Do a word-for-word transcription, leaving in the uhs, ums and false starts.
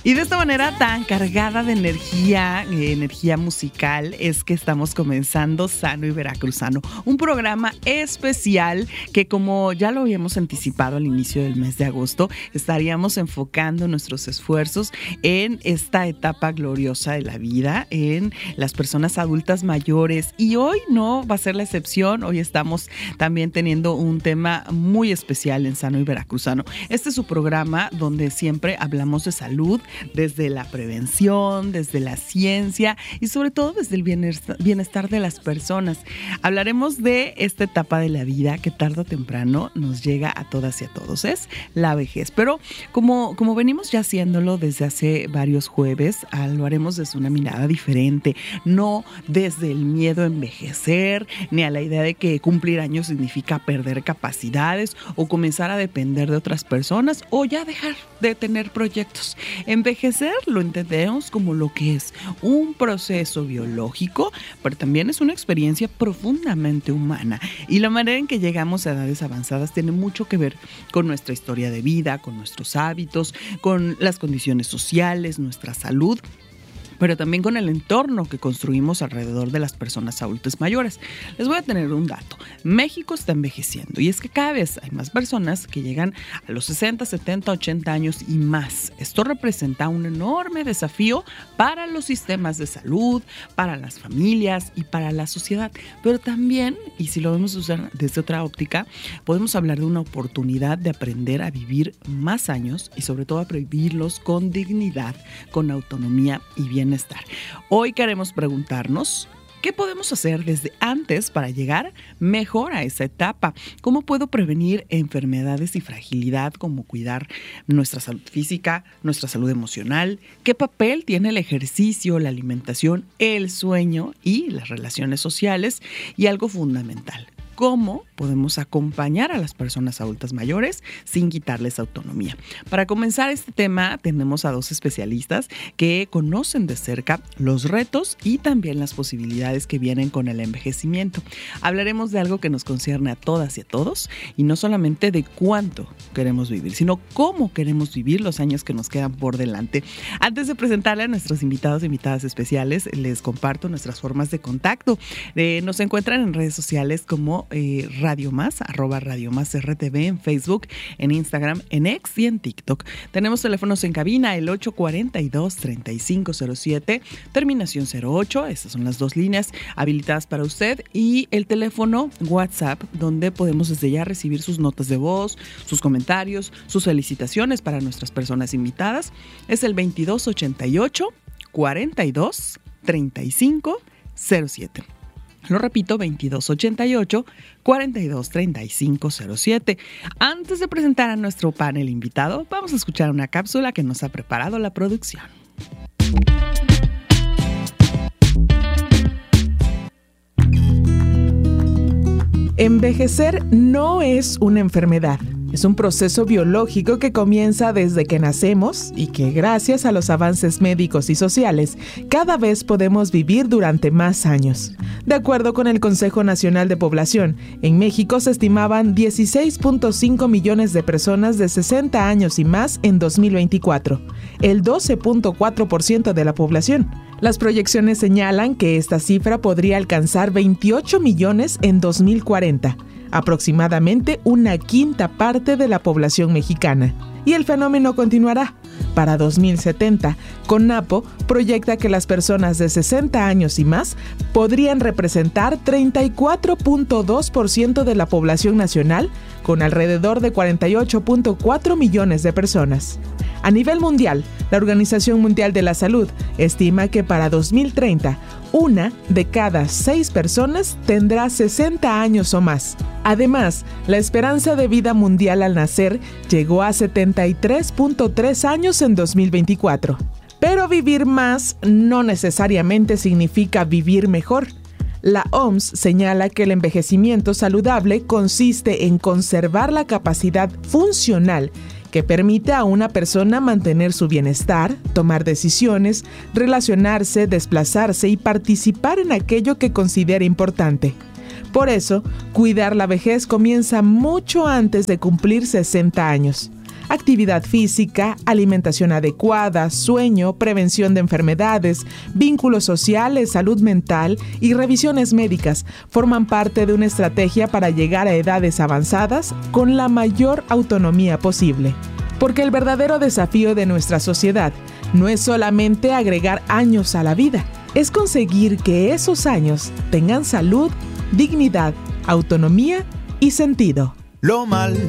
Y de esta manera tan cargada de energía, eh, energía musical, es que estamos comenzando Sano y Veracruzano, un programa especial que, como ya lo habíamos anticipado al inicio del mes de agosto, estaríamos enfocando nuestros esfuerzos en esta etapa gloriosa de la vida, en las personas adultas mayores. Y hoy no va a ser la excepción. Hoy estamos también teniendo un tema muy especial en Sano y Veracruzano. Este es su programa donde siempre hablamos de salud, desde la prevención, desde la ciencia y sobre todo desde el bienestar, bienestar de las personas. Hablaremos de esta etapa de la vida que tarde o temprano nos llega a todas y a todos, es la vejez. Pero como, como venimos ya haciéndolo desde hace varios jueves, lo haremos desde una mirada diferente, no desde el miedo a envejecer, ni a la idea de que cumplir años significa perder capacidades o comenzar a depender de otras personas o ya dejar de tener proyectos. Envejecer lo entendemos como lo que es un proceso biológico, pero también es una experiencia profundamente humana. Y la manera en que llegamos a edades avanzadas tiene mucho que ver con nuestra historia de vida, con nuestros hábitos, con las condiciones sociales, nuestra salud, pero también con el entorno que construimos alrededor de las personas adultas mayores. Les voy a tener un dato. México está envejeciendo y es que cada vez hay más personas que llegan a los sesenta, setenta, ochenta años y más. Esto representa un enorme desafío para los sistemas de salud, para las familias y para la sociedad. Pero también, y si lo vemos usar desde otra óptica, podemos hablar de una oportunidad de aprender a vivir más años y sobre todo a vivirlos con dignidad, con autonomía y bienestar. Hoy queremos preguntarnos, ¿qué podemos hacer desde antes para llegar mejor a esa etapa? ¿Cómo puedo prevenir enfermedades y fragilidad, como cuidar nuestra salud física, nuestra salud emocional? ¿Qué papel tiene el ejercicio, la alimentación, el sueño y las relaciones sociales? Y algo fundamental, ¿cómo podemos acompañar a las personas adultas mayores sin quitarles autonomía? Para comenzar este tema, tenemos a dos especialistas que conocen de cerca los retos y también las posibilidades que vienen con el envejecimiento. Hablaremos de algo que nos concierne a todas y a todos, y no solamente de cuánto queremos vivir, sino cómo queremos vivir los años que nos quedan por delante. Antes de presentarle a nuestros invitados e invitadas especiales, les comparto nuestras formas de contacto. Eh, nos encuentran en redes sociales como Eh, Radio Más, arroba Radio Más R T V en Facebook, en Instagram, en X y en TikTok. Tenemos teléfonos en cabina, el ocho cuatro dos, tres cinco cero siete, terminación cero ocho, esas son las dos líneas habilitadas para usted, y el teléfono WhatsApp, donde podemos desde ya recibir sus notas de voz, sus comentarios, sus felicitaciones para nuestras personas invitadas, es el veintidós ochenta y ocho, cuarenta y dos, treinta y cinco cero siete. Lo repito, veintidós ochenta y ocho, cuarenta y dos, treinta y cinco cero siete. Antes de presentar a nuestro panel invitado, vamos a escuchar una cápsula que nos ha preparado la producción. Envejecer no es una enfermedad. Es un proceso biológico que comienza desde que nacemos y que, gracias a los avances médicos y sociales, cada vez podemos vivir durante más años. De acuerdo con el Consejo Nacional de Población, en México se estimaban dieciséis punto cinco millones de personas de sesenta años y más en dos mil veinticuatro, el doce punto cuatro por ciento de la población. Las proyecciones señalan que esta cifra podría alcanzar veintiocho millones en dos mil cuarenta. Aproximadamente una quinta parte de la población mexicana. Y el fenómeno continuará. Para dos mil setenta, CONAPO proyecta que las personas de sesenta años y más podrían representar treinta y cuatro punto dos por ciento de la población nacional, con alrededor de cuarenta y ocho punto cuatro millones de personas. A nivel mundial, la Organización Mundial de la Salud estima que para dos mil treinta, una de cada seis personas tendrá sesenta años o más. Además, la esperanza de vida mundial al nacer llegó a setenta y tres punto tres años en dos mil veinticuatro. Pero vivir más no necesariamente significa vivir mejor. La O M S señala que el envejecimiento saludable consiste en conservar la capacidad funcional que permite a una persona mantener su bienestar, tomar decisiones, relacionarse, desplazarse y participar en aquello que considera importante. Por eso, cuidar la vejez comienza mucho antes de cumplir sesenta años. actividad física, alimentación adecuada, sueño, prevención de enfermedades, vínculos sociales, salud mental y revisiones médicas forman parte de una estrategia para llegar a edades avanzadas con la mayor autonomía posible. Porque el verdadero desafío de nuestra sociedad no es solamente agregar años a la vida, es conseguir que esos años tengan salud, dignidad, autonomía y sentido. Lo mal